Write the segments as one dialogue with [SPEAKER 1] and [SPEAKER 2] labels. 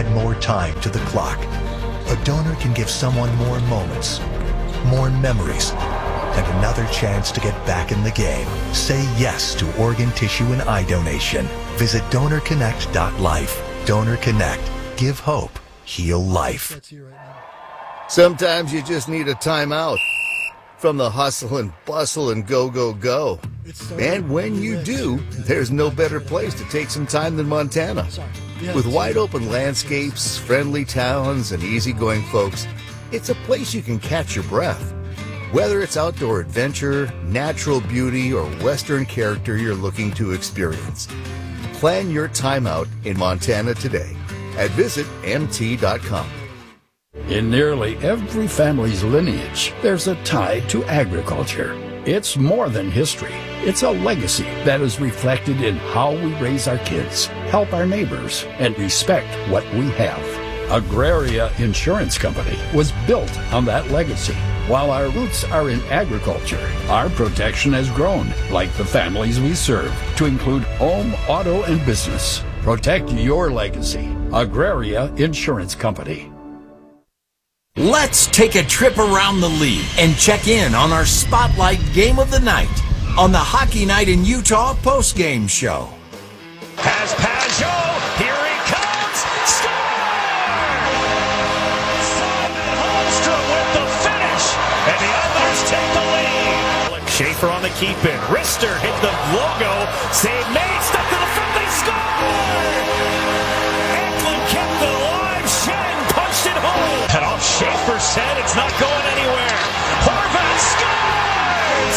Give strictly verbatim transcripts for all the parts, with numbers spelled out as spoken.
[SPEAKER 1] add more time to the clock. A donor can give someone more moments, more memories, and another chance to get back in the game. Say yes to organ, tissue, and eye donation. Visit donor connect dot life. Donor Connect. Give hope. Heal life.
[SPEAKER 2] Sometimes you just need a timeout from the hustle and bustle and go, go, go. And when you do, there's no better place to take some time than Montana. With wide open landscapes, friendly towns, and easygoing folks, it's a place you can catch your breath. Whether it's outdoor adventure, natural beauty, or Western character you're looking to experience, plan your time out in Montana today at visit m t dot com.
[SPEAKER 3] In nearly every family's lineage, there's a tie to agriculture. It's more than history. It's a legacy that is reflected in how we raise our kids, help our neighbors, and respect what we have. Agraria Insurance Company was built on that legacy. While our roots are in agriculture, our protection has grown, like the families we serve, to include home, auto, and business. Protect your legacy. Agraria Insurance Company.
[SPEAKER 4] Let's take a trip around the league and check in on our Spotlight Game of the Night on the Hockey Night in Utah postgame show.
[SPEAKER 5] Has Pajot, here he comes, score! Simon Holmstrom with the finish, and the others take the lead. Schaefer on the keep-in, Rister hit the logo, save made, stuck to the front, they score! Eklund kept it alive, Shen punched it home. And off Schaefer's head, it's not going anywhere. Horvat scores!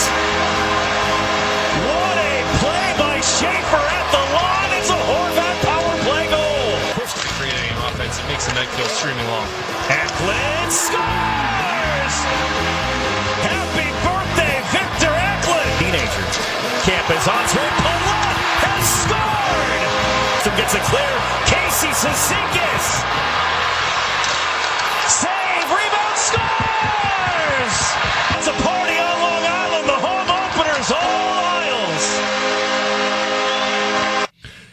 [SPEAKER 5] What a play by Schaefer at the line. It's a Horvat power play goal.
[SPEAKER 6] Pushed to create any offense. It makes the night feel extremely long.
[SPEAKER 5] Eklund scores! Happy birthday, Victor Eklund! Teenager. Campus on through. Palat has scored! So gets it clear. Casey Cizikas. Save, rebound, scores! It's a party on Long Island. The home openers, all Isles.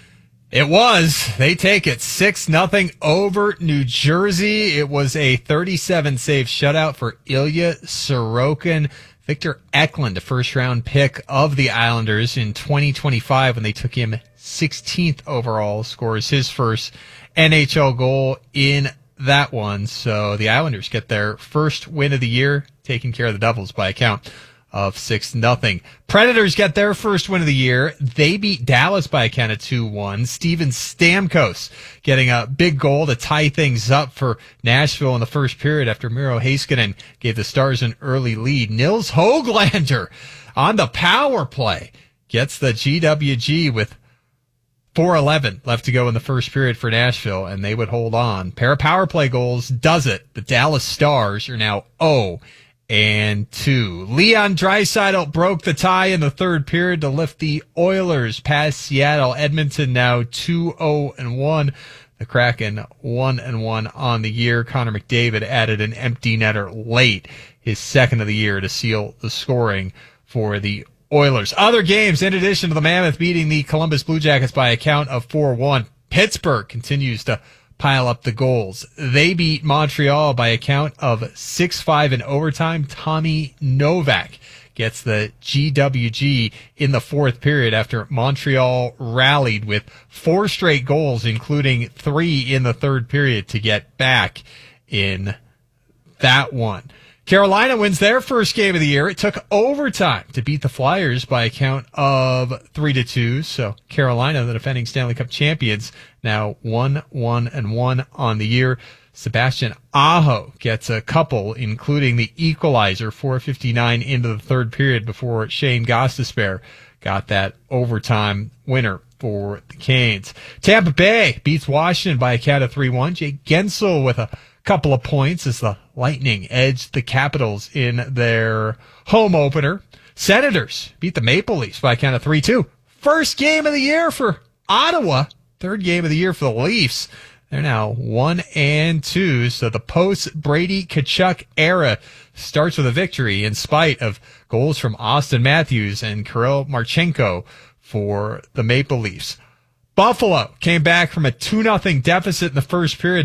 [SPEAKER 7] It was. They take it six nothing over New Jersey. It was a thirty-seven save shutout for Ilya Sorokin. Victor Eklund, a first-round pick of the Islanders in twenty twenty-five when they took him sixteenth overall, scores his first N H L goal in that one. So the Islanders get their first win of the year, taking care of the Devils by a count of six nothing. Predators get their first win of the year. They beat Dallas by a count of two one. Steven Stamkos getting a big goal to tie things up for Nashville in the first period after Miro Heiskanen gave the Stars an early lead. Nils Höglander on the power play gets the G W G with four eleven left to go in the first period for Nashville, and they would hold on. Pair of power play goals does it. The Dallas Stars are now oh and two. Leon Draisaitl broke the tie in the third period to lift the Oilers past Seattle. Edmonton now two oh and one. The Kraken one and one on the year. Connor McDavid added an empty netter late, his second of the year, to seal the scoring for the Oilers. Other games, in addition to the Mammoth beating the Columbus Blue Jackets by a count of four one, Pittsburgh continues to pile up the goals. They beat Montreal by a count of six five in overtime. Tommy Novak gets the G W G in the fourth period after Montreal rallied with four straight goals, including three in the third period, to get back in that one. Carolina wins their first game of the year. It took overtime to beat the Flyers by a count of three to two. So Carolina, the defending Stanley Cup champions, now one, one, and one on the year. Sebastian Aho gets a couple, including the equalizer, four fifty-nine into the third period before Shane Gostisbehere got that overtime winner for the Canes. Tampa Bay beats Washington by a count of three one. Jake Gensel with a couple of points as the Lightning edged the Capitals in their home opener. Senators beat the Maple Leafs by a count of three two. First game of the year for Ottawa. Third game of the year for the Leafs. They're now one and two. So the post-Brady Tkachuk era starts with a victory in spite of goals from Austin Matthews and Kirill Marchenko for the Maple Leafs. Buffalo came back from a two nothing deficit in the first period